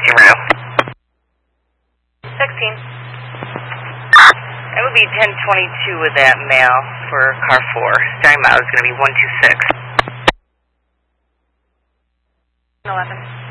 Romeo. 16. It would be 1022 with that mail for car 4. Starting mile is going to be 126. 11.